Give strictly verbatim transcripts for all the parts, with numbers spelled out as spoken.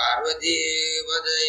பார்வதீபதே.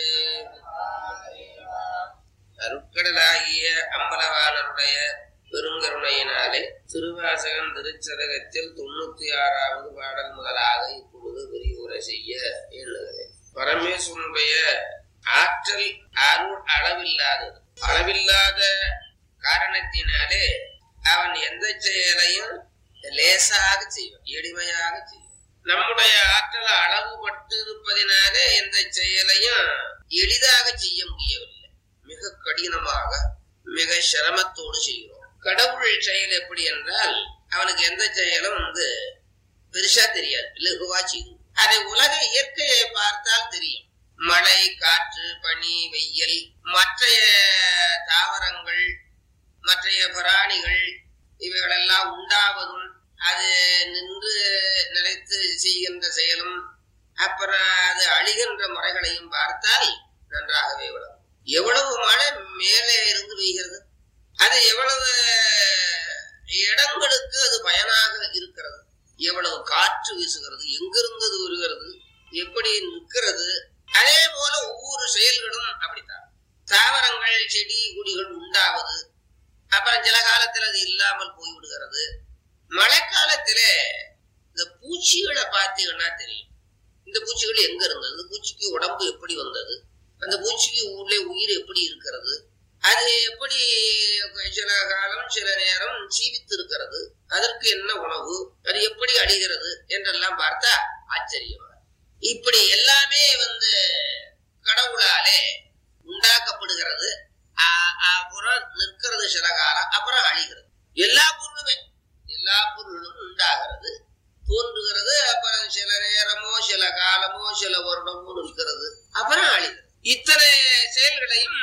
அருட்கடலாகிய அம்பலவாளருடைய பெருங்கருணையினாலே திருவாசகன் திருச்சதகத்தில் தொண்ணூத்தி ஆறாவது பாடல் முதலாக இப்பொழுது விரிவுரை செய்ய எண்ணுகிறேன். பரமேஸ்வரனுடைய ஆற்றல் அருள் அளவில்லாதது. அளவில்லாத காரணத்தினாலே அவன் எந்த செயலையும் லேசாக செய்வான், எளிமையாக செய்வான். நம்முடைய ஆற்றல் அளவுபட்டு இருப்பதினாலே எந்த செயலையும் எளிதாக செய்ய முடியவில்லை. மிக கடினமாக மிக சிரமத்தோடு செய்கிறோம். கடவுள் செயல் எப்படி என்றால் அவனுக்கு எந்த செயலும் வந்து பெருசா தெரியாது, லகுவா செய்யும். அதை உலக இயற்கையை பார்த்தால் தெரியும். மழை, காற்று, பனி, வெயில், மற்றைய தாவரங்கள், மற்றைய பிராணிகள் இவைகளெல்லாம் உண்டாவதும் அது நின்று நிலைத்து செய்கின்ற செயலும் அப்புறம் அது அழிகின்ற முறைகளையும் பார்த்தால் நன்றாகவே விளங்கும். எவ்வளவு மழை மேலே இருந்து பெய்கிறது, அது எவ்வளவு இடங்களுக்கு அது பயனாக இருக்கிறது, எவ்வளவு காற்று வீசுகிறது, எங்கிருந்து அது வருகிறது, எப்படி நிற்கிறது. அதே போல ஒவ்வொரு செயல்களும் அப்படித்தான். தாவரங்கள், செடி கொடிகள் உண்டாவது, அப்புறம் சில காலத்தில் அது இல்லாமல் போய்விடுகிறது. மழைக்காலத்திலே இந்த பூச்சிகளை பார்த்தீங்கன்னா தெரியும். இந்த பூச்சிகள் எங்க இருந்தது, பூச்சிக்கு உடம்பு எப்படி வந்தது, அந்த பூச்சிக்கு உள்ளே உயிர் எப்படி இருக்கிறது, அது எப்படி சில காலம் சில நேரம் ஜீவித்து இருக்கிறது, அதற்கு என்ன உணவு, அது எப்படி அழிகிறது என்றெல்லாம் பார்த்தா ஆச்சரியமா. இப்படி எல்லாமே வந்து கடவுளாலே உண்டாக்கப்படுகிறது. அப்புறம் நிற்கிறது சில காலம், அப்புறம் அழிகிறது. எல்லா பொருளுமே எல்லா பொருளும் உண்டாகிறது, தோன்றுகிறது, அப்புறம் சில நேரமோ சில காலமோ சில வருடமோ நிற்கிறது, அப்புறம் அழிகிறது. இத்தனை செயல்களையும்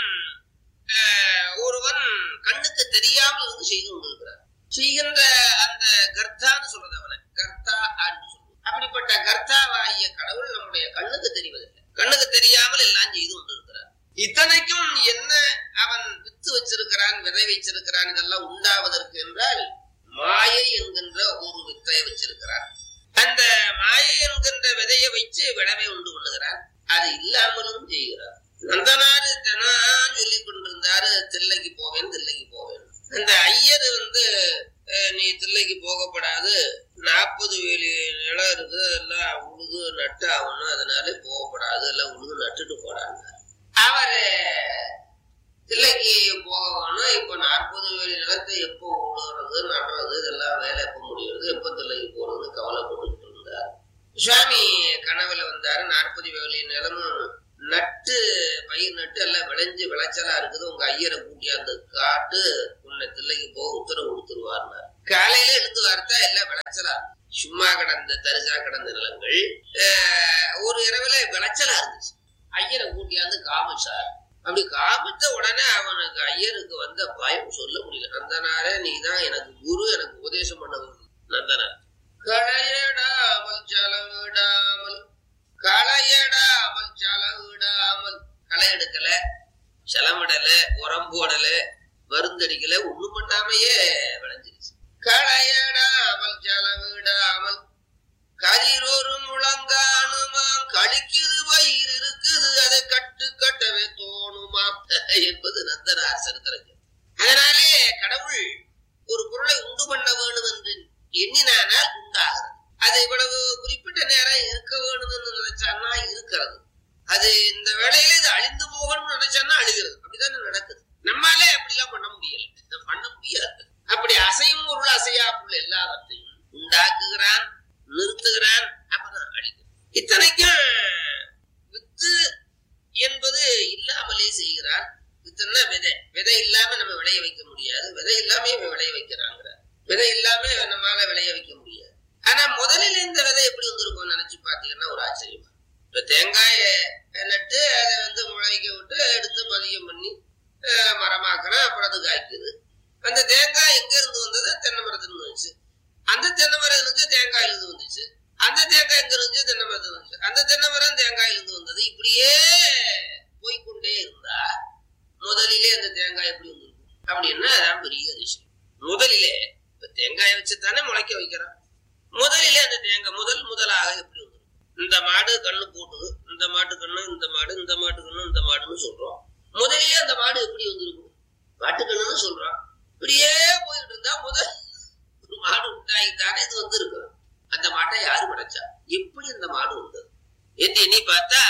ஒருவன் கண்ணுக்கு தெரியாமல் இருந்து செய்து கொண்டிருக்கிறார். செய்கின்ற அந்த கர்த்தான்னு சொல்றது அவனை கர்த்தா அப்படின்னு சொல்லுவோம். அப்படிப்பட்ட கர்த்தாவாகிய கடவுள் நம்முடைய கண்ணுக்கு தெரிவதில்லை. கண்ணுக்கு தெரியாமல் எல்லாம் செய்து கொண்டிருக்கிறார். இத்தனைக்கும் என்ன அவன் வித்து வச்சிருக்கிறான், விதை வச்சிருக்கிறான், இதெல்லாம் உண்டாவதற்கு என்றால் மாயை என்கின்ற ஒரு வித்தையை வச்சிருக்கிறான். அந்த மாயை என்கின்ற விதையை வச்சு விடவை உண்டு பண்ணுகிறான். அது இல்லாமலும் செய்கிறார். நந்தனாரு தினம் சொல்லிக் கொண்டிருந்தாரு, தில்லைக்கு போவேன் தில்லைக்கு போவேன். அந்த ஐயர் வந்து நீ தில்லைக்கு போகப்படாது, நாற்பது வேலி நிலம் இருக்குது, அதெல்லாம் உழுது நட்டு ஆகணும், அதனால போகப்படாது, எல்லாம் உழுது நட்டுட்டு போடாங்க. அவரு தில்லைக்கு போகணும். இப்ப நாற்பது வேலி நிலத்தை எப்போ உழுறது நடுறது இதெல்லாம் வேலை எப்ப முடியறது, எப்ப தில்லைக்கு போறதுன்னு கவலைப்பட்டு இருந்தார். சுவாமி கனவுல வந்தாரு. நாற்பது வேலி நிலமும் நட்டு பயிர் நட்டு எல்லாம் விளைஞ்சு விளைச்சலா இருக்குது, உங்க ஐயரை கூட்டியாந்து காட்டு, உன்னை தில்லைக்கு போக உத்தரவு கொடுத்துருவார். காலையில எழுந்து வார்த்தா எல்லாம் விளைச்சலா, சும்மா கிடந்த தரிசா கிடந்த நிலங்கள் ஒரு இரவுல விளைச்சலா இருந்துச்சு. ஐயரை கூட்டியாந்து காமிச்சார். அப்படி காமித்த உடனே அவனுக்கு ஐயருக்கு வந்த பயம் சொல்ல முடியல. நந்தனாரே, நீதான் எனக்கு குரு, எனக்கு உபதேசம் பண்ண நந்தனார். களையடாமல் செலவிடாமல் களையடாமல் செலவிடாமல் களை எடுக்கல, செலவிடல, உரம் போடல, மருந்தடிக்கல, ஒண்ணும் பண்ணாமையே விளைஞ்சிருச்சு. களையடாமல் செலவிடாமல் கதிரொரு முழங்கானுமா, கழிக்குது பயிர் இருக்குது, அதை கட்டு கட்டவே தோணுமா என்பது நந்தனார் சரித்திரம். அதனாலே கடவுள் ஒரு பொருளை உண்டு பண்ண வேண்டும் என்று எண்ணினால் உண்டாகிறது. அது இவ்வளவு குறிப்பிட்ட நேரம் இருக்க வேணும்னு நினைச்சான்னா இருக்கிறது. அது இந்த வேளையில இது அழிந்து போகணும்னு நினைச்சான்னா அழிகிறது. அப்படிதான் நடக்குது. நம்மாலே அப்படிலாம் பண்ண முடியல, பண்ண முடியாது. அப்படி அசையும் பொருள் அசையா பொருள் எல்லாவற்றையும் உண்டாக்குகிறான், நிறுத்துகிறான், அப்பதான் அழிக்கிறான். இத்தனைக்கும் வித்து என்பது இல்லாமலே செய்கிறான். வித்துன்னா விதை. விதை இல்லாம நம்ம விளைய வைக்க முடியாது. விதை இல்லாம விளைய வைக்கிறாங்க. விதை இல்லாம நம்மளால விளைய வைக்க முடியாது. ஆனா முதலில் இந்த விதை எப்படி வந்திருக்கும் நினைச்சு பாத்தீங்கன்னா ஒரு ஆச்சரியமா. இப்ப தேங்காய நட்டு அதை வந்து முளைக்க விட்டு எடுத்து பதியம் பண்ணி மரமாக்குறோம், அப்புறம் அது காய்க்குது. அந்த தேங்காய் எங்க இருந்து வந்தது? தென்னை மரத்துல வந்துச்சு. அந்த தென்னை மரம் இருந்து தேங்காயில இருந்து வந்துச்சு. அந்த தேங்காய் எங்க இருந்துச்சு? தென்னை மரத்துல இருந்துச்சு. அந்த தென்னை மரம் தேங்காயில இருந்து வந்தது. இப்படியே போய்கொண்டே இருந்தா முதலிலே அந்த தேங்காய் எப்படி வந்திருக்கும் அப்படின்னா அதான் பெரிய அதிசயம். முதலிலே இப்ப தேங்காயை வச்சுதானே முளைக்க வைக்கிறான். முதலிலே அந்த தேங்காய் முதல் முதலாக எப்படி வந்திருக்கும்? இந்த மாடு கண்ணு போட்டுது, இந்த இந்த மாட்டு கண்ணு இந்த மாடு, இந்த மாட்டு கண்ணு இந்த மாடுன்னு சொல்றோம். முதலியே அந்த மாடு எப்படி வந்திருக்கும்? மாட்டுக்கண்ணுன்னு சொல்றான். இப்படியே போயிட்டு இருந்தா முதல் ஒரு மாடு உண்டாகித்தானே இது வந்திருக்கு. அந்த மாட்டை யாரு படைச்சா? எப்படி அந்த மாடு வந்தது என்று எண்ணி பார்த்தா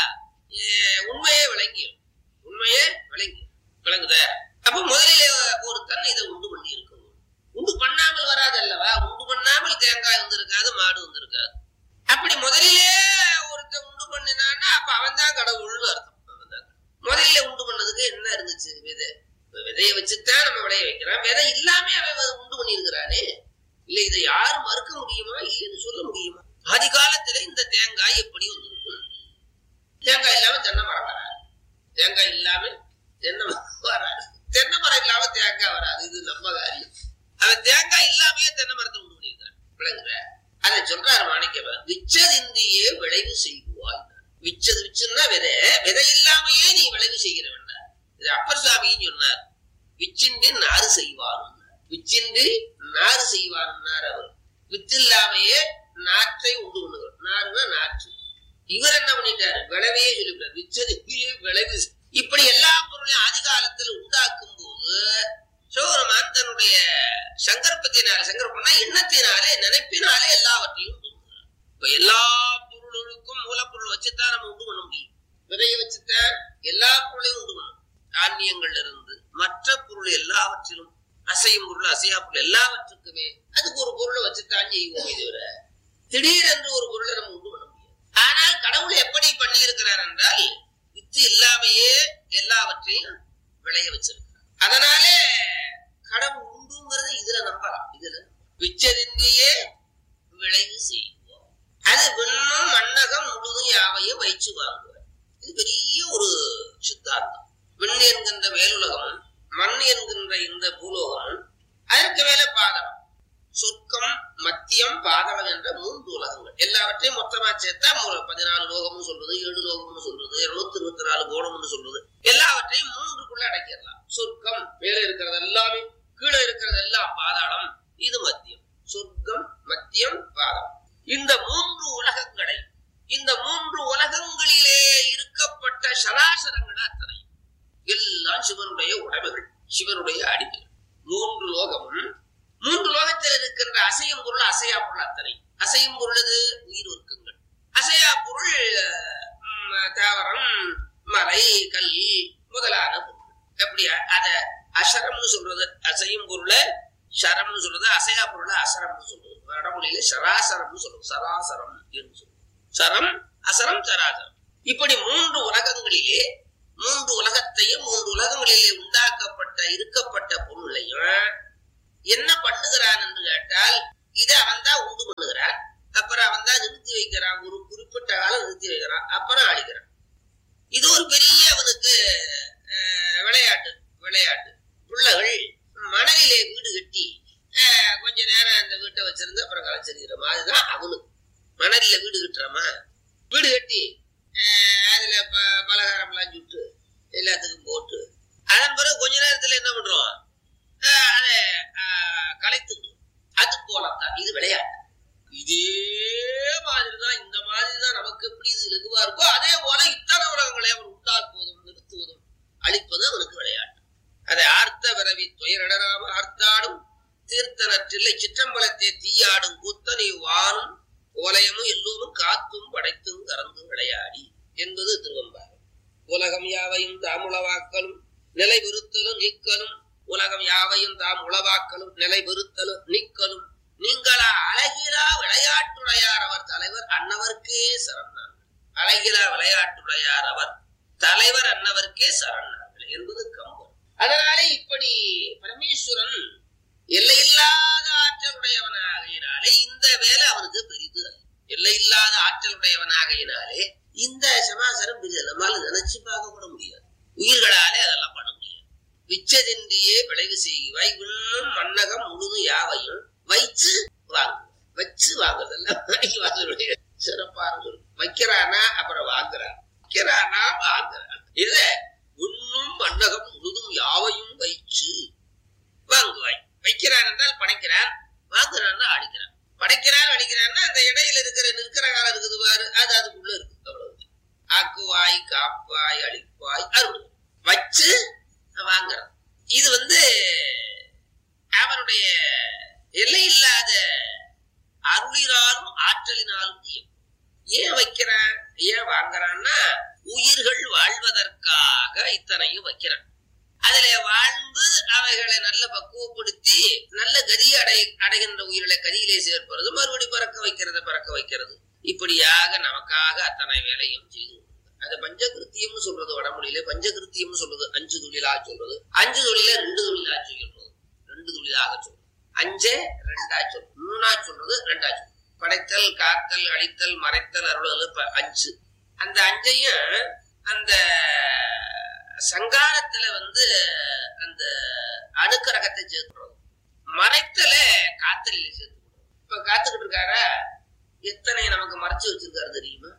உண்மையே விளங்கியும் உண்மையே விளங்கி விளங்குத. அப்ப முதலிலே ஒரு தன்னை இதை உண்டு பண்ணி இருக்கும். உண்டு பண்ணாமல் வராது அல்லவா? உண்டு பண்ணாமல் தேங்காய் வந்திருக்காது, மாடு வந்திருக்காது. அப்படி முதலிலே ஒருத்தன் உண்டு பண்ணினான்னா அப்ப அவன் தான் கடவுள்னு அர்த்தம். அவன் தான் முதலிலே உண்டு பண்ணதுக்கு என்ன இருந்துச்சு? விதை. விதையை வச்சுதான் நம்ம விளைய வைக்கிறோம். விதை இல்லாம அவன் உண்டு பண்ணி இருக்கிறானே. இல்ல இதை யாரும் மறுக்க முடியுமா? இல்லைன்னு சொல்ல முடியுமா? ஆதி காலத்துல இந்த தேங்காய் எப்படி வந்திருக்கும்? தேங்காய் இல்லாம தென்னை மரம் வராது. தேங்காய் இல்லாம தென்னை மரம் வராது. தென்னை மரம் இல்லாம தேங்காய் வராது. இது நம்ம காரியம். அவன் தேங்காய் இல்லாமையே தென்னை மரத்தை உண்டு பண்ணியிருக்கான். விளங்குற? அதை சொல்றாரு மாணிக்கவன். விச்சதிந்தியே விளைவு செய்வாய். விச்சது விச்சுன்னா விதை. விதை இல்லாமையே நீ விளைவு செய்கிறவன். இது அப்பர் சாமின்னு சொன்னார். விச்சின்றி நாறு செய்வான். விச்சின்றி நாறு செய்வான் அவர். வித்து இல்லாமையே நாற்றை உண்டு பண்ணுவார். நாறுனா நாற்று. இவர் என்ன பண்ணிட்டாரு? விளைவையே சொல்லிவிட்டார். விச்சதிந்தியே விளைவு. இப்படி எல்லா பொருளையும் ஆதி காலத்தில் உண்டாக்கும் போது சிவபெருமான் தன்னுடைய சங்கற்பத்தினால, சங்கற்பம்னா எண்ணத்தினாலே, நினைப்பினாலே எல்லாவற்றையும் உண்டு பண்ணுவார். இப்ப எல்லா பொருளுக்கும் மூலப்பொருள் வச்சுதான் நம்ம உண்டு பண்ண முடியும். விதையை வச்சுதான் எல்லா பொருளையும் உண்டு பண்ணணும். தானியங்கள்ல இருந்து மற்ற பொருள் எல்லாவற்றிலும், அசையும் பொருள் அசையா பொருள் எல்லாவற்றுக்குமே அதுக்கு ஒரு பொருளை வச்சுதான் செய்வோம். இதுவரை திடீரென்று ஒரு பொருளை நம்ம உண்டு பண்ண முடியாது. ஆனால் கடவுள் எப்படி பண்ணி இருக்கிறார் என்றால் வித்து இல்லாமையே எல்லாவற்றையும் விளைய வச்சிருக்கிறார். அதனாலே கடவுள் உண்டுங்கிறது இதுல நம்பலாம். இதுல விச்சதின்றியே விளைவு செய்வோம். அது விண்ணும் மண்ணகம் முழுதும் யாவையும் வைச்சு வாங்குவார். இது பெரிய ஒரு சித்தாந்தம். விண் என்கின்ற மேலுலகம், மண் என்கின்ற இந்த பூலோகம், அதற்கு மேல பாதகம், சொர்க்கம், மத்தியம், பாதகம் என்ற மூன்று உலகங்கள். எல்லாவற்றையும் மொத்தமா சேர்த்தா பதினாலு லோகம்னு சொல்றது, ஏழு லோகம்னு சொல்றது, இருநூத்தி இருபத்தி நாலு கோணம்னு சொல்றது. எல்லாவற்றையும் மூன்றுக்குள்ள அடக்கிடலாம். சொர்க்கம் மேலே இருக்கிறது எல்லாமே, கீழே இருக்கிறது எல்லாம் பாதாளம். இது மத்தியம். சொர்க்கம், மத்தியம், பாதகம். இந்த மூன்று உலகங்களை, இந்த மூன்று உலகங்களிலே இருக்கப்பட்ட சராசரங்கள் அத்தனை எல்லாம் சிவனுடைய உடைமைகள், சிவனுடைய அடிமைகள். மூன்று லோகமும், மூன்று லோகத்தில் இருக்கின்ற அசையும் பொருள் அசையா பொருள் அத்தனை. அசையும் பொருளது உயிர் ஒர்க்கங்கள், அசையா பொருள் தாவரம், மலை, கல் முதலான பொருள். எப்படியா அத அசரம்னு சொல்றது? அசையும் பொருள சரம்னு சொல்றது, அசையா பொருள அசரம்னு சொல்றது. வடமொழியில சராசரம்னு சொல்றது, சராசரம் என்று சொல்றது. சரம், அசரம், சராசரம். இப்படி மூன்று உலகங்களிலே, மூன்று உலகத்தையும் மூன்று உலகங்களிலே உண்டாக்கப்பட்ட இருக்கப்பட்ட பொருளையும் என்ன பண்ணுகிறான் என்று கேட்டால், இதை அவன் தான் உண்டு பண்ணுகிறான். அப்புறம் அவன் தான் நிறுத்தி வைக்கிறான். ஒரு குறிப்பிட்ட காலம் நிறுத்தி வைக்கிறான், அப்புறம் அழிக்கிறான். இது ஒரு பெரிய அவனுக்கு விளையாட்டு. விளையாட்டு பிள்ளைகள் மணலிலே வீடு கட்டி கொஞ்ச நேரம் அந்த வீட்டை வச்சிருந்து அப்புறம் கலைச்சிருக்கிறோமா, அதுதான் அவனுக்கு. மணலில வீடு கட்டுறோமா, வீடு கட்டி அதுல பலகாரம் எல்லாம் சுட்டு எல்லாத்துக்கும் போட்டு அதன் பிறகு கொஞ்ச நேரத்துல என்ன பண்றோம், அதை கலைத்து. அது போலத்தான் இது விளையாட்டு. இதே மாதிரிதான், இந்த மாதிரிதான் நமக்கு எப்படி இது லகுவா இருக்கோ அதே போல இத்தனை உலகங்களை அவன் உண்டாக்குவதும் நிறுத்துவதும் அழிப்பது அவனுக்கு விளையாட்டு. அதை ஆர்த்த விரவி துயரடராம ஆர்த்தாடும் தீர்த்தனற்றில்லை சிற்றம்பலத்தை தீயாடும் கூத்தனை வானும் ஓலயமும் எல்லோரும் காத்தும் படைத்தும் கறந்தும் விளையாடி என்பது திருவம்பாவை. உலகம் யாவையும் தாம் உளவாக்கலும் நிலை விருத்தலும் நீக்கலும், உலகம் யாவையும் தாம் உளவாக்கலும் நிலை விருத்தலும் நீக்கலும், நீங்களா அழகிலா விளையாட்டுடையார் அவர் தலைவர் அன்னவர்க்கே சரணார்கள். அழகிலா விளையாட்டுடையார் அவர் தலைவர் அன்னவர்க்கே சரணார்கள் என்பது கம்பன். அதனாலே இப்படி பரமேஸ்வரன் எல்லையில்லாத ஆற்றலுடையவனாகையினாலே இந்த வேலை அவனுக்கு பெரிது. எல்லையில்லாத ஆற்றலுடையவனாகையினாலே இந்த சமாசாரம் பெரிது. நம்மால நினைச்சு பார்க்க கூட முடியாது. உயிர்களாலே அதெல்லாம் பண்ண முடியாது. விச்சதின்றியே விளைவு செய்வாய் விண்ணும் மண்ணகம் முழுதும் யாவையும் வைச்சு வாங்கு. வச்சு வாங்குறதெல்லாம் வாங்குறதுடைய சிறப்பான சொல்லு. வைக்கிறானா அப்புறம் வாங்குறான், வைக்கிறானா வாங்குறான். இத விண்ணும் மண்ணகம் முழுதும் யாவையும் வைச்சு வாங்குவாய். வைக்கிறான் என்றால் படைக்கிறான், வாங்குறான்னா அடிக்கிறான். படைக்கிறான் அடிக்கிறான்னா அந்த இடையில இருக்கிற நிற்கிற காலம் இருக்குது பாரு, அது அதுக்குள்ள இருக்கு. அவ்வளவு ஆக்கு ஆக்குவாய் காப்பாய் அழிப்பாய் அருள் வச்சு வாங்குறான். இது வந்து அவனுடைய எல்லை இல்லாத அருளினாலும் ஆற்றலினாலும் ஏன் வைக்கிறான், ஏன் வாங்குறான்னா உயிர்கள் வாழ்வதற்காக இத்தனையும் வைக்கிறான். அதுல வாழ்ந்து அவைகளை நல்ல பக்குவப்படுத்தி நல்ல கதி அடை அடைகின்ற உயிர்களை கதியிலே சேர்ப்பது, மறுபடி பறக்க வைக்கிறது பறக்க வைக்கிறது, இப்படியாக நமக்காக அத்தனை வேலையும் செய்து. அது பஞ்சகிருத்தியம்னு சொல்றது வடமொழியில. பஞ்சகிருத்தியம்னு சொல்றது அஞ்சு தொழிலா சொல்றது. அஞ்சு தொழில ரெண்டு தொழிலா சொல்றது, ரெண்டு தொழிலாக சொல்றது. அஞ்சே ரெண்டா சொல்றது, மூணா சொல்றது ரெண்டா சொல்றது. படைத்தல் காத்தல் அழித்தல் மறைத்தல் அருளல் அஞ்சு. அந்த அஞ்சையும் அந்த சங்காரத்துல வந்து அந்த அணுக்கரகத்தை சேர்க்கிறோம். மறைத்தல காத்தலில சேர்த்துக்கிறோம். இப்ப காத்துக்கிட்டு இருக்காரா, எத்தனை நமக்கு மறைச்சு வச்சிருக்காரு தெரியுமா?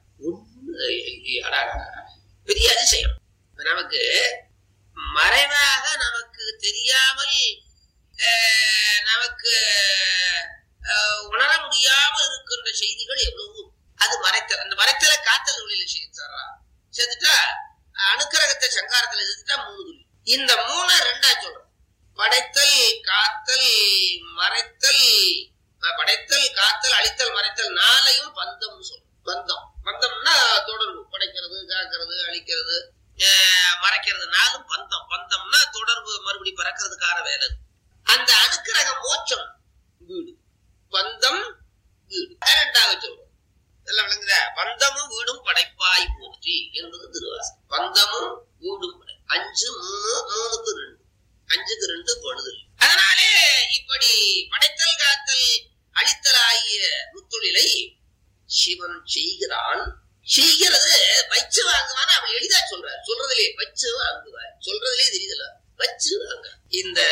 பெரிய அதிசயம். நமக்கு மறைவாக நமக்கு தெரியாமல் நமக்கு உணர முடியாமல் இருக்கின்ற செய்திகள் எவ்வளவு. அது மறைத்தல். அந்த மறைத்தல காத்தல் ஒளியில சேர்த்தாரா, சேர்த்துட்டா அணுக்கரகத்தை சங்காரத்துல சேர்த்துட்டா மூணு துளி. இந்த மூணு ரெண்டா சொல்றோம். படைத்தல் காத்தல் மறைத்தல், படைத்தல் காத்தல் அழித்தல் மறைத்தல் நாளையும் பந்தம் சொல்றோம். பந்தம் பந்தம்னா தொடர்பு. படைக்கிறது காக்கிறது அழிக்கிறது மறைக்கிறது நாளும் பந்தம். பந்தம்னா தொடர்பு, மறுபடி பறக்கிறதுக்கான வேலை. அந்த அணுக்கரக மோட்சம் வீடு, பந்தம் வீடு ரெண்டாக சொல்றோம். இதெல்லாம் விளங்குதா? பந்தமும் வீடும் படைப்பாய் போற்றி என்பது திருவாசகம். பந்தமும் வீடும் அஞ்சு மூணு மூணுக்கு ரெண்டு, அஞ்சுக்கு ரெண்டு பொழுது. அதனாலே இப்படி படைத்தல் காத்தல் அழித்தல் ஆகிய முத்தொழிலை சிவன் செய்கிறான். செய்கிறது வச்சு வாங்குவான்னு அவன் எளிதா சொல்றார். சொல்றதுலே வச்சு வாங்குவார், சொல்றதுலே தெரியுதுல வச்சு வாங்க. இந்த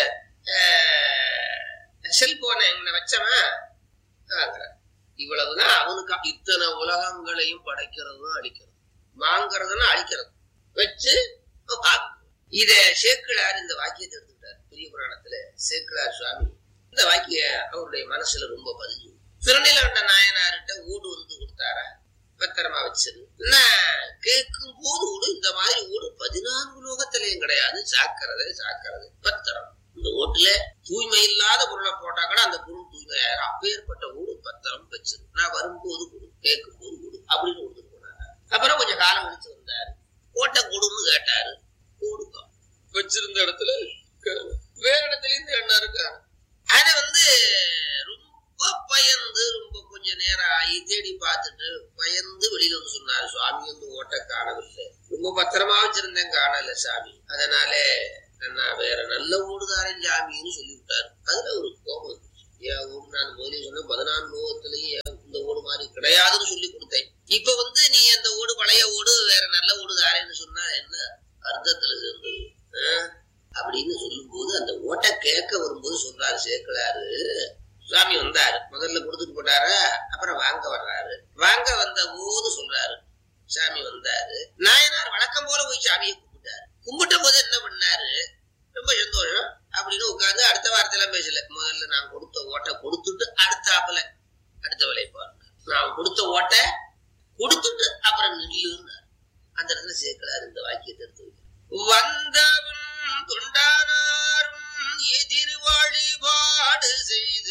செல்போனை எங்களை வச்சவன் வாங்குறான். இவ்வளவுதான் அவனுக்கு. இத்தனை உலகங்களையும் படைக்கிறதும் அழிக்கிறது, வாங்கறதுன்னா அழிக்கிறது, வச்சு இத சேக்கிழார் இந்த வாக்கியத்தை எடுத்துக்கிட்டார். பெரிய புராணத்துல சேக்கிழார் சுவாமி இந்த வாக்கிய அவருடைய மனசுல ரொம்ப பதிஞ்சு. திருநீலகண்ட நாயனார்கிட்ட ஊடு வந்து கொடுத்தாரா, பத்திரமா வச்சது. கேட்கும் போது ஊடு, இந்த மாதிரி ஊடு பதினான்கு லோகத்திலையும் கிடையாது. சாக்கிறது சாக்கிறது பத்திரம். இந்த ஓட்டுல தூய்மை இல்லாத பொருளை போட்டா கூட அந்த பொருள் தூய்மையாயிரும். அப்பேற்பட்ட ஊடு பத்திரம் வச்சிரு. நான் வரும்போது கொடு, கேட்கும் போது கொடு அப்படின்னு கொடுத்துட்டு போனாங்க. அப்புறம் கொஞ்சம் காலம் கழிச்சு வந்தாரு. கோட்டை கொடுன்னு கேட்டாரு, கொடுக்க வச்சிருந்த இடத்துல வேற இடத்துல இருந்து எண்ணா இருக்காரு. அதை வந்து ரொம்ப பயந்து ரொம்ப கொஞ்ச நேரம் ஆகி தேடி பார்த்துட்டு பயந்து வெளியில வந்து சொன்னாரு, சுவாமி வந்து ஓட்டை காணவில்லை, ரொம்ப பத்திரமா வச்சிருந்தேன் காணல சாமி, அதனால நான் வேற நல்ல ஊடுதாரன் சாமின்னு சொல்லி விட்டாரு. அதுல ஒரு கோபம் இருந்துச்சு. என் ஊடு நான் முதலே சொன்ன பதினான்கு லோகத்திலேயே இந்த ஓடு மாதிரி கிடையாதுன்னு சொல்லி கொடுத்தேன். இப்ப வந்து நீ அந்த ஓடு பழைய ஓடு வேற நல்ல ஓடுதாரன்னு சொன்னா என்ன அர்த்தத்துல சேர்ந்தது அப்படின்னு சொல்லும் போது அந்த ஓட்டை கேட்க வரும்போது சொல்றாரு சேக்கிழாரு, சுவாமி வந்தாரு, முதல்ல கொடுத்துட்டு போட்டாரு, அப்புறம் வாங்க வர்றாரு. வாங்க வந்த போது சொல்றாரு, சாமி வந்தாரு. நாயனார் வழக்கம் போல போய் சாமியை கும்பிட்டாரு. கும்பிட்ட போது என்ன பண்ணாரு, ரொம்ப சந்தோஷம் அப்படின்னு உட்கார்ந்து அடுத்த வாரத்தெல்லாம் பேசல. முதல்ல நான் கொடுத்த ஓட்டை கொடுத்துட்டு அடுத்தாப்புல அடுத்த வேலையை பாருங்க. நான் கொடுத்த ஓட்டை கொடுத்துட்டு அப்புறம் நில்லுன்னாரு. அந்த இடத்துல சேர்க்கிறாரு இந்த வாக்கியத்தை எடுத்து வந்தவன் தொண்டானாரும் எதிர் வழிபாடு செய்து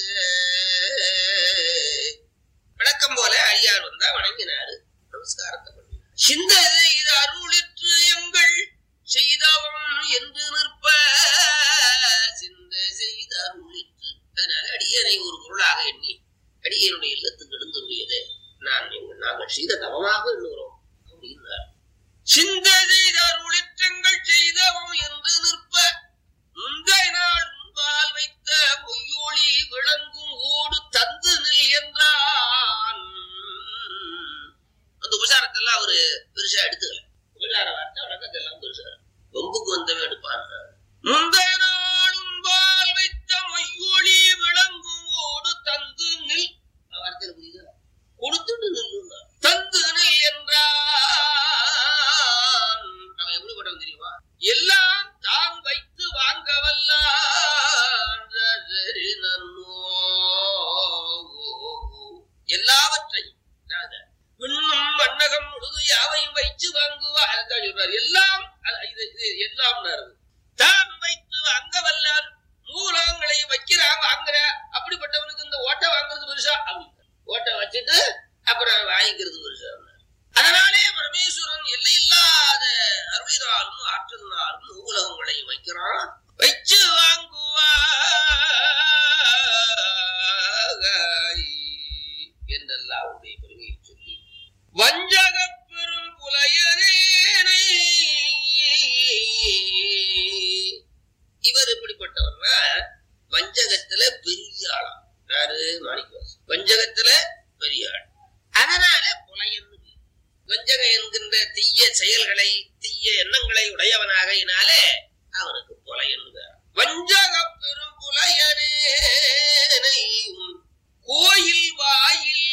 விளக்கம் போல அடியார் வந்தா வணங்கினாரு, நமஸ்காரத்தை பண்ணி சிந்தது இது அருளிற்று எங்கள் செய்தவம் என்று நிற்ப சிந்த செய்த அருளிற்று. அதனால அடியனை ஒரு பொருளாக எண்ணி அடியனுடைய இல்லத்துக்கு எழுந்துள்ளதே நான் நாங்கள் செய்த தவமாக எண்ணுகிறோம் அப்படின்னார். சிந்த செய்த அருளிற்றங்கள் செய்தவம் என்று நிற்ப முந்தை நாள் முன்பால் வைத்த பொய்யொளி விளங்கும் ஓடு தந்து நில் என்றான். அந்த உபசாரத்தெல்லாம் அவரு பெருசா எடுத்துக்கல. உபசார வார்த்தை வழக்கத்தெல்லாம் பெருசா பொம்புக்கு வந்தவன் எடுப்பான். முந்தைய நாள் முன்பால் வைத்த பொய்யொளி விளங்கும் ஓடு தந்து நில். வார்த்தையில புரியுதா? கொடுத்துட்டு நில்லுங்க. தந்து நில் என்றான். அவன் எப்படிப்பட்டவன் தெரியுமா? எல்லாம் தான் வைத்து வாங்க வல்ல எல்லாவற்றையும் விண்ணும் மன்னகம் முழுது யாவையும் வைத்து வச்சு வாங்குவா அதான் சொல்றாரு. எல்லாம் இது எல்லாம் தான் வைத்து அங்க வல்லான் மூலங்களை வைக்கிறான் வாங்குற. அப்படிப்பட்டவனுக்கு இந்த ஓட்டை வாங்குறது பெருசா, ஓட்டை வச்சுட்டு அப்புறம் வாங்கிக்கிறது பெருசா. அதனாலே பரமேஸ்வரன் எல்லையில்லாத அருளினாலும் ஆற்றலினாலும் மூலகங்களையும் வைக்கிறான். வச்சு வாங்குவா என்றெல்லாம் அவருடைய பெருமையை சொல்லி வஞ்சக பெரும் புலையரேனை இவர் எப்படிப்பட்டவர்னா வஞ்சகத்துல பெரிய ஆளாம். யாரு? மாணிக்கவாசகர். வஞ்சகத்துல பெரிய ஆள். அதனால புலையன் வஞ்சக என்கின்ற தீய செயல்களை தீய எண்ணங்களை உடையவனாகையினாலே அவனுக்கு புலையன். வஞ்சக பெரும் புலையனே கோயில் வாயில்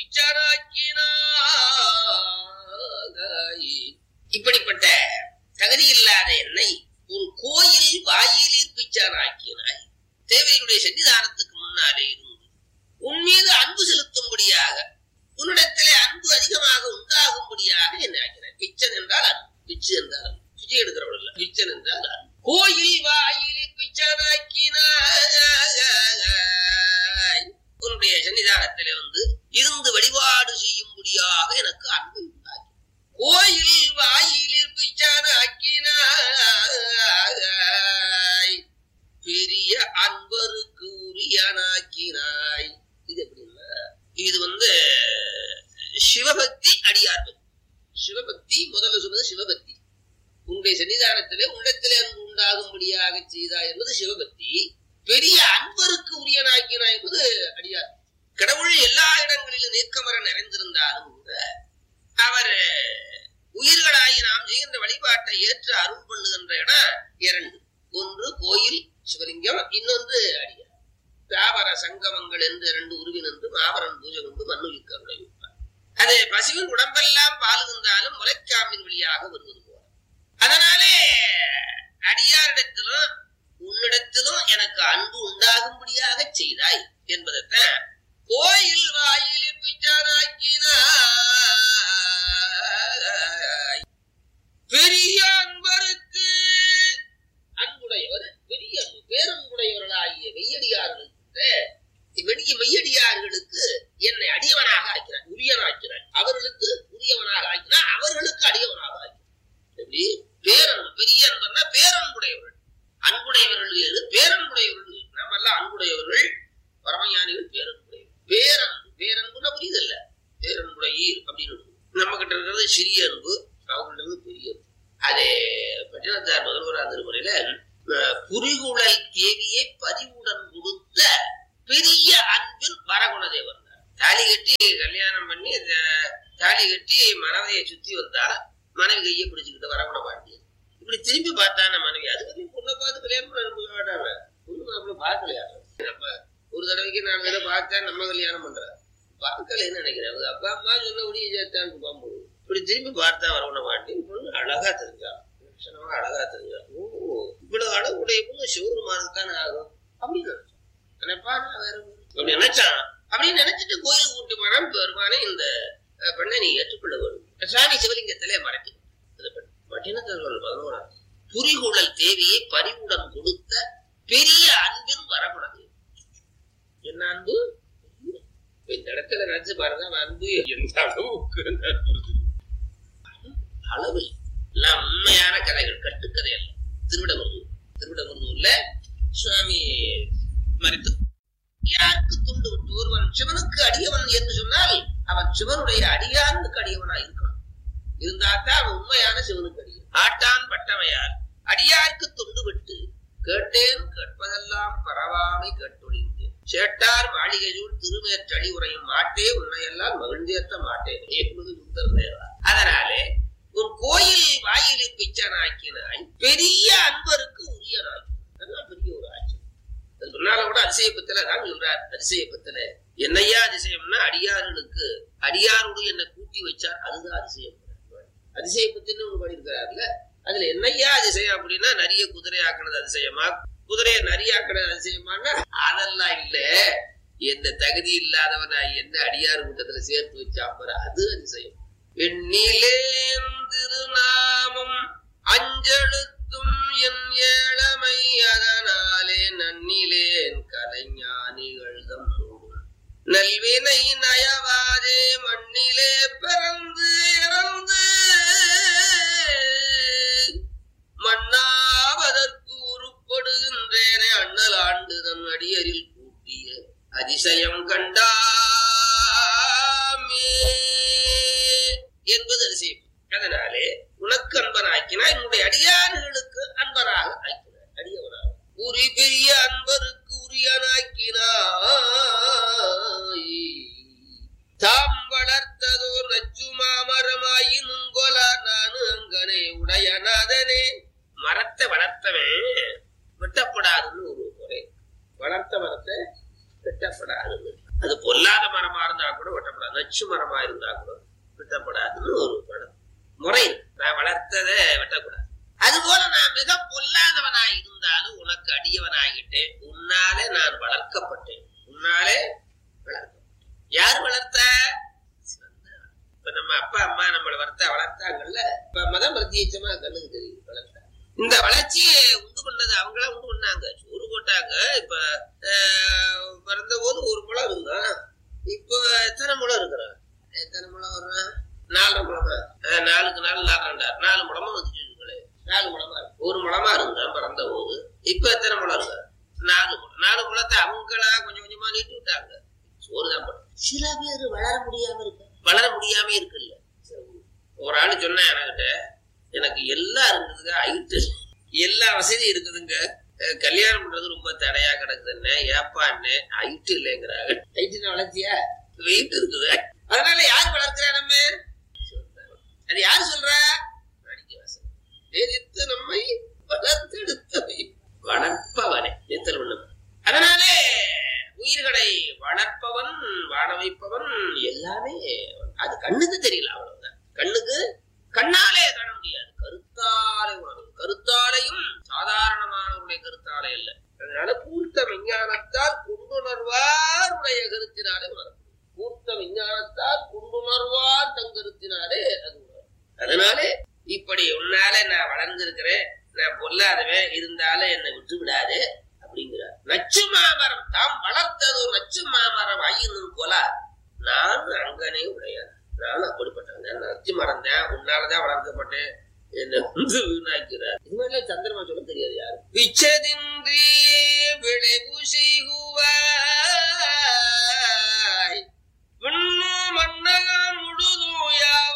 பிச்சராக்கினாய். இப்படிப்பட்ட தகுதி இல்லாத என்னை உன் கோயில் வாயிலில் பிச்சராக்கினாய். தேவையுடைய சன்னிதானத்துக்கு முன்னாலே இருந்து உன் மீது அன்பு செலுத்தும்படியாக உன்னிடத்திலே அன்பு அதிகமாக உண்டாகும்படியாக என்ன ஆக்கினாய். பிச்சன் என்றால் அன்பு. பிச்சு என்றால் பிச்சை எடுக்கிறவள் இல்ல, பிச்சன் என்றால் அன்பு. கோயில் வாயிலில் பிச்சராக்கினாய். உன்னுடைய சன்னிதானத்திலே வந்து இருந்து வழிபாடு செய்யும்படியாக எனக்கு அன்பு உண்டாக்கி. கோயில் வாயிலில் பிச்சராக்கினாய். பெரிய அன்பருக்கு உரியனாக்கினாய். இது எப்படின்னா இது வந்து சிவபக்தி அடியார் பக்தி. சிவபக்தி முதல்ல சொன்னது சிவபக்தி. உன்னுடைய சன்னிதானத்திலே உள்ளத்திலே அன்பு உண்டாகும்படியாக செய்தாய் என்பது சிவபக்தி. பெரிய அன்பருக்கு உரியனாக்கினாய் என்பது அடியார். கடவுள் எல்லா இடங்களிலும் நீக்கமர நிறைந்திருந்தாலும் கூட அவர் உயிர்களாகி நாம் செய்கின்ற வழிபாட்டை ஏற்று அருள் பண்ணுகின்ற இடம் இரண்டு. ஒன்று கோயில் சிவலிங்கம், இன்னொன்று அடியார். தாவர சங்கமங்கள் என்று இரண்டு உருவின் என்று மாபரன் பூஜை கொண்டு மண்ணுயிர்க்கு அருளைவிப்பார். அது பசுவின் உடம்பெல்லாம் பால் இருந்தாலும் முளைக்காம்பின் வழியாக வருவது போல. அதனாலே அடியாரிடத்திலும் உன்னிடத்திலும் எனக்கு அன்பு உண்டாகும்படியாக செய்தாய் என்பதைத்தான் கோயில் வாயிலில் பிச்சராக்கினாய். பெரிய அன்பருக்கு அன்புடையவர் பெரிய அன்பு பேரன்புடையவர்களாகிய மெய்யடியார்களுக்கு வெளிய மெய்யடியார்களுக்கு என்னை அடியவனாக ஆக்கிறார், உரியனாக்கிறார். அவர்களுக்கு உரியவனாக ஆக்கினார், அவர்களுக்கு அடியவனாக ஆக்கிறார். எப்படி பேரன்பு பெரிய அன்புன்னா பேரன்புடையவர்கள். அன்புடையவர்கள் எது? பேரன்புடையவர்கள். நம்ம எல்லாம் அன்புடையவர்கள், பரமஞானிகள் பேரன்புடையவர்கள். பேரன்பு பேரன்புன்னா புரியுதல்ல, பேரன்புடையீர் அப்படின்னு நம்ம கிட்ட இருக்கிறது சிறிய அன்பு, அவங்கள்ட்ட இருந்து பெரிய அன்பு. அதே பட்டினத்தார் முதல்வரா திருமுறையில புரிகுழல் தேவியை பரிவுடன் கொடுத்த பெரிய அன்பில் வரகுணதேவர். தாலி கட்டி கல்யாணம் பண்ணி தாலி கட்டி மனைவியை சுத்தி வந்தா மனைவி கையை பிடிச்சுக்கிட்டு வரகுண பாட்டி இப்படி திரும்பி பார்த்தான மனைவி. அதுக்கு பொண்ணை பார்த்து கல்யாணம் பண்ண மாட்டாங்க. பொண்ணு மாப்பிள்ள பார்க்கலையா? நம்ம ஒரு தடவைக்கு நாலு தடவை பார்த்தா நம்ம கல்யாணம் பண்ற பார்க்கலன்னு நினைக்கிறேன். அப்பா அம்மா சொன்ன உடைய சேர்த்தான்னு பார்க்கும்போது இப்படி திரும்பி பார்த்தா வரகுண பாட்டி பொண்ணு அழகா தெரிஞ்சா, லட்சணமா அழகா தெரிஞ்சா. ஓ இவ்வளவு அழகுடைய பொண்ணு சிவருமானதுக்கான ஆகும் அப்படின்னு நினைச்சான். நினைப்பா நான் வேற அப்படி நினைச்சான். அப்படின்னு நினைச்சிட்டு கோயிலுக்கு கூட்டி போனான். பெருமானே இந்த பெண்ணை நீ ஏற்றுக்கொள்ள வரும். சாமி சிவலிங்கத்திலே மறைத்து பதினோராம் புரிகுழல் தேவியை பரிவுடன் கொடுத்த பெரிய அன்பின் வரகுணது. என்ன அன்பு? இந்த இடத்துல நினைச்சு பாருங்க, அன்பு எந்த அளவுக்கு அளவு எல்லாம் உண்மையான கதைகள், கட்டுக்கதை அல்ல. திருவிடமருதூர் திருவிடமருதூர்ல சுவாமி மறைத்து யாருக்கு துண்டு விட்டு ஒருவன் சிவனுக்கு அடியவன் என்று சொன்னால் அவன் சிவனுடைய அடியானுக்கு அடியவனா இருக்கணும். இருந்தாத்தான் அவன் உண்மையான சிவனுக்கு அடியவன். ஆட்டான் பட்டவையார் அடியாருக்கு துண்டு விட்டு கேட்டேன் கேட்பதெல்லாம் பரவாமை கேட்டொழிந்தேன் சேட்டார் மாளிகையூர் திருமேற்றடி உரையும் மாட்டே உன்னையெல்லாம் மகிழ்ந்தேற்ற மாட்டேன் என்பது சுந்தரதேவா. அதனாலே உன் கோயில் வாயிலில் பிச்சனாக்கினாய், பெரிய அன்பருக்கு உரியனாய். அதெல்லாம் பெரிய ஒரு ஆட்சி. அது முன்னால கூட அதிசயப்பத்துல தான் சொல்றார். அதிசயப்பத்துல என்னையா அதிசயம்னா அடியார்களுக்கு அடியாரோடு என்னை கூட்டி வச்சார், அதுதான் அதிசயம். அதிசயப்பத்துன்னு ஒண்ணு பண்ணிருக்கிறாருல, அதுல என்னையா அதிசயம் அப்படின்னா நிறைய குதிரை ஆக்கினது அதிசயமா, குதிரைய நரியாக்கினது அதிசயமானா அதெல்லாம் இல்ல. எந்த தகுதி இல்லாதவனா என்ன அடியார் கூட்டத்துல சேர்த்து வச்சாப்பற அது அதிசயம். எண்ணிலேந்து நல்வினை நயவாதே மண்ணிலே பிறந்து இறந்து மண்ணாவதற்கு உருப்படுகின்றேனே அண்ணல் ஆண்டு தன் அடியரில் கூட்டிய அதிசயம் கண்டாமே என்பது அதிசயம். அதனாலே உனக்கு அன்பனாக்கினா என்னுடைய அடியார்களுக்கு அன்பனாக ஆக்கினார். அடியவனாக உரி பெரிய அன்பருக்கு உரியனாக்கினாய். தாம் வளர்த்ததோ நச்சு மாமரமாயினும் கொலா நானு அங்கனே உடையநாதனே. மரத்தை வளர்த்தவன் வெட்டப்படாதுன்னு ஒரு முறை. வளர்த்த மரத்தை வெட்டப்படாதுன்னு, அது பொல்லாத மரமா இருந்தா கூட வெட்டப்படாது, நச்சு மரமா இருந்தா கூட வெட்டப்படாதுன்னு ஒரு படம் முறை. நான் வளர்த்ததை வெட்டக்கூடாது. அதுபோல நான் மிக பொல்லாதவனாய் இருந்தாலும் உனக்கு அடியவனாகிட்டேன். உன்னாலே நான் வளர்க்கப்பட்டேன். உன்னாலே வளர்க்கப்பட்டேன். யாரு வளர்த்த? இப்ப நம்ம அப்பா அம்மா நம்மளை வளர்த்தா வளர்த்தாங்கல்ல. இப்ப மதம் பிரத்யேகமா கண்ணுக்கு தெரியுது வளர்த்தா. இந்த வளர்ச்சியை உண்டு பண்ணது அவங்களா உண்டு பண்ணாங்க. சோறு போட்டாங்க. இப்ப பிறந்த போது ஒரு முளை இருந்தான். இப்ப எத்தனை முளை இருக்கிறான்? எத்தனை முளை வர்றான்? நாலரை முளமா? நாலுக்கு நாலு நாலாண்டார் நாலு முளமா வந்துச்சு. நாலு முளமா ஒரு முளமா இருந்தான் பிறந்த போது. இப்ப எத்தனை முளை இருக்கா? நாலு முளை. நாலு முளத்தை அவங்களா கொஞ்சம் கொஞ்சமா நீட்டு விட்டாங்க. சோறுதான் போட்டு. சில பேர் வளர முடியாம இருக்கு. வளர முடியாம இருக்குல்ல. ஒரு ஆளு சொன்ன என்கிட்ட, எனக்கு எல்லாம் இருக்குதுங்க, ஹைட்டு எல்லா வசதியும் இருக்குதுங்க, கல்யாணம் பண்றது ரொம்ப தடையா கிடக்குதுன்னு. ஏப்பான்னு ஹைட்டு இல்லைங்கிறாங்க. ஹைட்டுன்னு வளர்ச்சியா? வெயிட் இருக்குது. அதனால யாரு வளர்க்கிறா? நம்ம அது யாரு சொல்ற? நம்மை வளர்த்தெடுத்தவை வளர்ப்பவனே நித்தல். அதனாலே உயிர்களை வளர்ப்பவன் வாழ வைப்பவன் எல்லாமே அது கண்ணுக்கு தெரியல. அவ்வளவுதான். கண்ணுக்கு கண்ணாலே காண முடியாது, கருத்தாலே உணரும். கருத்தாலையும் சாதாரணமானவருடைய கருத்தாலே அல்ல. அதனால பூர்த்த விஞ்ஞானத்தால் கொண்டுணர்வார் உடைய கருத்தினாலே உணரும். பூர்த்த விஞ்ஞானத்தால் கொண்டுணர்வார் தங்கருத்தினாலே அது உணரும். அதனாலே இப்படி உன்னால நான் வளர்ந்திருக்கிறேன், நான் பொல்லாதவன், இருந்தாலும் என்னை விட்டு விடாது அப்படிங்கிறார். நச்சு மாமரம் தாம் வளர்த்ததோ நச்சு மாமரம் ஐயனும் போலா நான் அங்கனே உடையார். நான் அப்படிப்பட்டவன். நச்சு மரம் தான், உன்னாலதான் வளர்க்கப்பட்டேன், என்ன வந்து வீணாக்கிறார். இது மாதிரிலாம் சந்திரமா சொல்ல தெரியாது யாரு. பிச்சதின்றி விளைவு செய்குவாய் மன்னகம் முழுதும்